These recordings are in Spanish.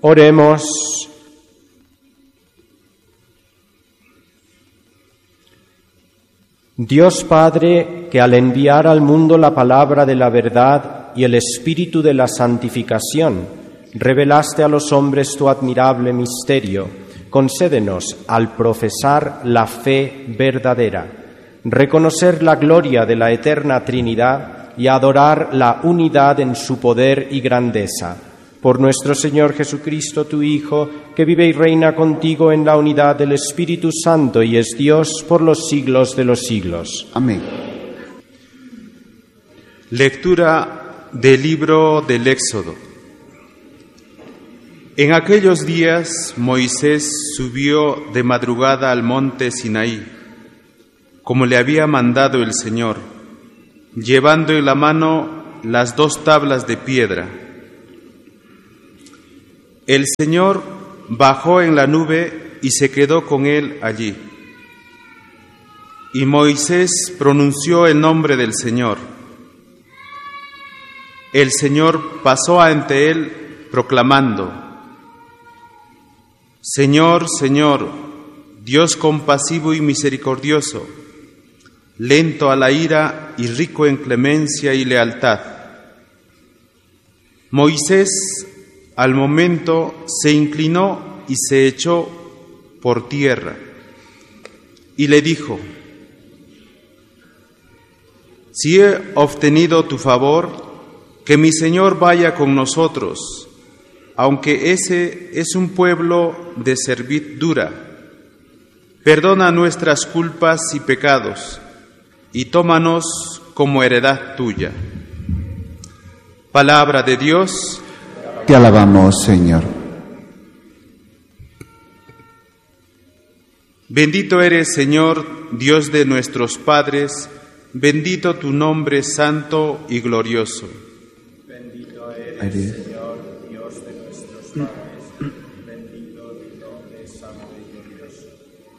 Oremos. Dios Padre, que al enviar al mundo la palabra de la verdad y el espíritu de la santificación, revelaste a los hombres tu admirable misterio, concédenos, al profesar la fe verdadera, reconocer la gloria de la eterna Trinidad y adorar la unidad en su poder y grandeza. Por nuestro Señor Jesucristo, tu Hijo, que vive y reina contigo en la unidad del Espíritu Santo y es Dios por los siglos de los siglos. Amén. Lectura del libro del Éxodo. En aquellos días Moisés subió de madrugada al monte Sinaí, como le había mandado el Señor, llevando en la mano las 2 tablas de piedra. El Señor bajó en la nube y se quedó con él allí. Y Moisés pronunció el nombre del Señor. El Señor pasó ante él proclamando: Señor, Señor, Dios compasivo y misericordioso, lento a la ira y rico en clemencia y lealtad. Moisés al momento se inclinó y se echó por tierra y le dijo: Si he obtenido tu favor, que mi Señor vaya con nosotros, aunque ese es un pueblo de cerviz dura. Perdona nuestras culpas y pecados y tómanos como heredad tuya. Palabra de Dios. Te alabamos, Señor. Bendito eres, Señor, Dios de nuestros padres, bendito tu nombre santo y glorioso. Bendito eres, Señor, Dios de nuestros padres, bendito tu nombre santo y glorioso.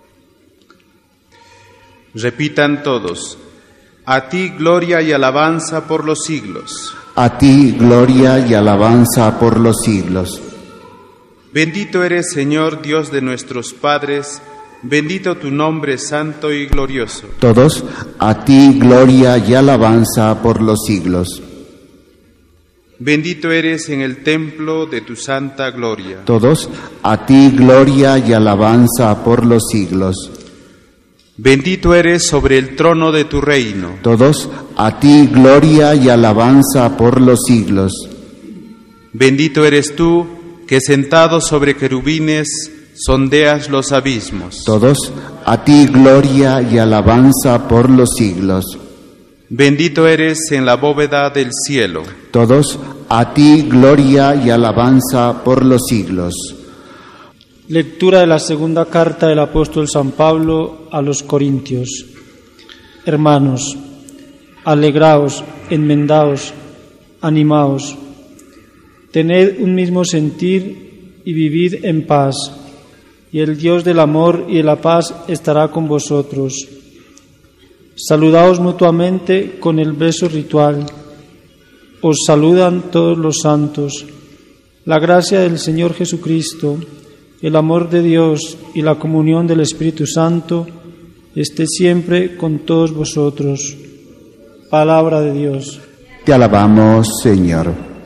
Repitan todos: a ti gloria y alabanza por los siglos. A ti gloria y alabanza por los siglos. Bendito eres, Señor, Dios de nuestros padres, bendito tu nombre santo y glorioso. Todos, a ti gloria y alabanza por los siglos. Bendito eres en el templo de tu santa gloria. Todos, a ti gloria y alabanza por los siglos. Bendito eres sobre el trono de tu reino. Todos, a ti gloria y alabanza por los siglos. Bendito eres tú, que sentado sobre querubines sondeas los abismos. Todos, a ti gloria y alabanza por los siglos. Bendito eres en la bóveda del cielo. Todos, a ti gloria y alabanza por los siglos. Lectura de la segunda carta del apóstol San Pablo a los Corintios. Hermanos, alegraos, enmendaos, animaos, tened un mismo sentir y vivid en paz, y el Dios del amor y de la paz estará con vosotros. Saludaos mutuamente con el beso ritual. Os saludan todos los santos. La gracia del Señor Jesucristo, el amor de Dios y la comunión del Espíritu Santo esté siempre con todos vosotros. Palabra de Dios. Te alabamos, Señor.